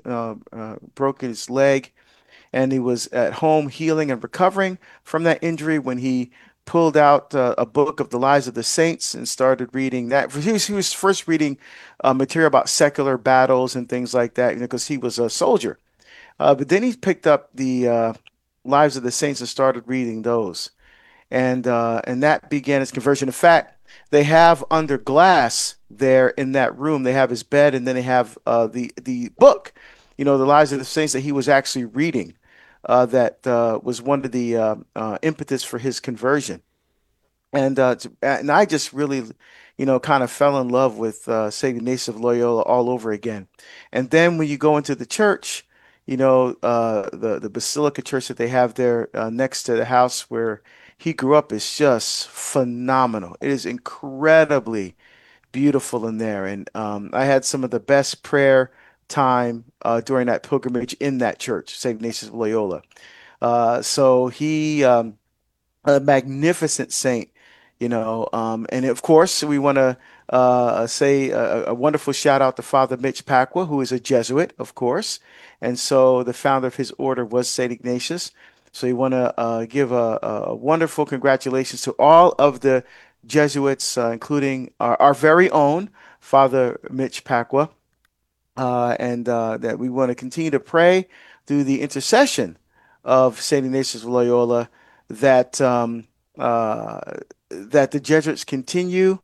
broken his leg, and he was at home healing and recovering from that injury when he pulled out a book of the lives of the saints and started reading that. He was first reading material about secular battles and things like that, because he was a soldier. But then he picked up the lives of the saints and started reading those, and that began his conversion. In fact, they have under glass there in that room. They have his bed, and then they have the book, the lives of the saints that he was actually reading. That was one of the impetus for his conversion, and I just really, kind of fell in love with St. Ignatius of Loyola all over again. And then when you go into the church, the Basilica Church that they have there next to the house where he grew up is just phenomenal. It is incredibly beautiful in there, and I had some of the best prayer time during that pilgrimage in that church, St. Ignatius of Loyola. So he a magnificent saint, and of course, we want to say a wonderful shout out to Father Mitch Pacwa, who is a Jesuit, of course. And so the founder of his order was St. Ignatius. So we want to give a wonderful congratulations to all of the Jesuits, including our very own Father Mitch Pacwa, and that we want to continue to pray through the intercession of St. Ignatius of Loyola that uh, that the Jesuits continue.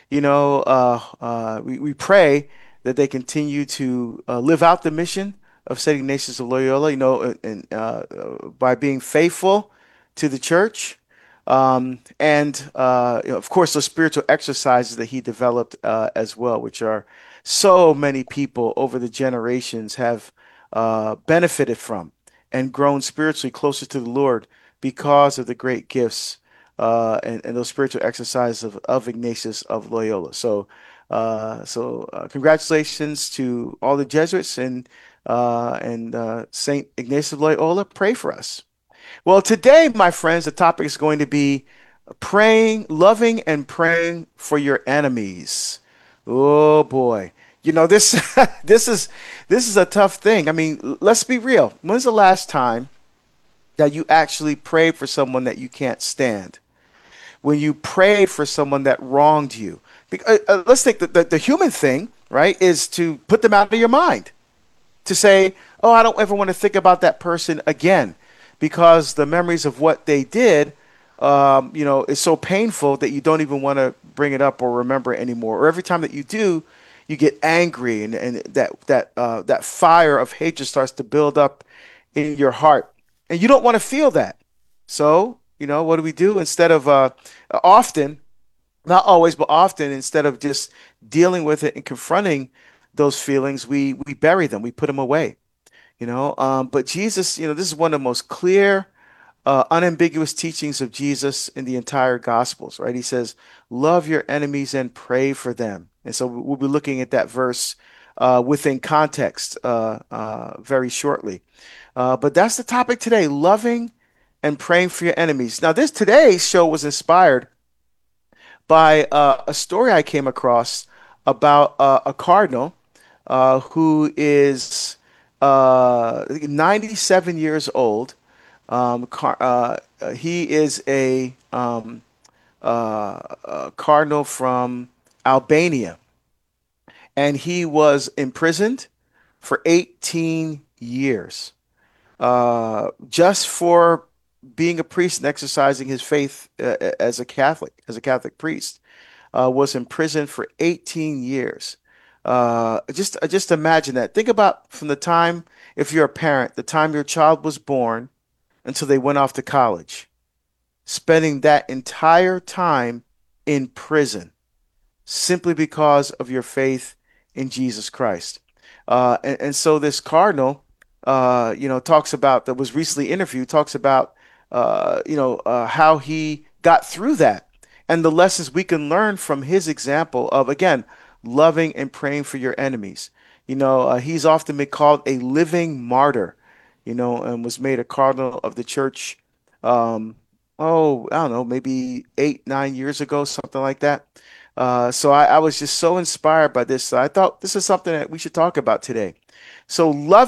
We pray that they continue to live out the mission of St. Ignatius of Loyola, by being faithful to the church. And of course, the spiritual exercises that he developed as well, which are so many people over the generations have benefited from and grown spiritually closer to the Lord because of the great gifts and those spiritual exercises of Ignatius of Loyola. So congratulations to all the Jesuits and Saint Ignatius of Loyola. Pray for us. Well, today, my friends, the topic is going to be praying, loving, and praying for your enemies. Oh boy. This this is a tough thing. I mean, let's be real. When's the last time that you actually prayed for someone that you can't stand? When you prayed for someone that wronged you? Let's think that the human thing, right, is to put them out of your mind, to say, oh, I don't ever want to think about that person again because the memories of what they did, is so painful that you don't even want to bring it up or remember it anymore. Or every time that you do, you get angry, and that fire of hatred starts to build up in your heart, and you don't want to feel that. So, what do we do? Instead of often, not always, but often, instead of just dealing with it and confronting those feelings, we bury them, we put them away. But Jesus, this is one of the most clear, unambiguous teachings of Jesus in the entire Gospels, right? He says, love your enemies and pray for them. And so we'll be looking at that verse within context very shortly. But that's the topic today, loving and praying for your enemies. Now, this today's show was inspired by a story I came across about a cardinal who is 97 years old. He is a cardinal from Albania, and he was imprisoned for 18 years just for being a priest and exercising his faith as a Catholic priest. Was imprisoned for 18 years. Just imagine that. Think about from the time, if you're a parent, the time your child was born until they went off to college, spending that entire time in prison simply because of your faith in Jesus Christ. And so this cardinal, talks about, that was recently interviewed, talks about, how he got through that and the lessons we can learn from his example of, again, loving and praying for your enemies. He's often been called a living martyr, and was made a cardinal of the church. Oh, I don't know, maybe 8, 9 years ago, something like that. So I was just so inspired by this. So I thought this is something that we should talk about today. So love.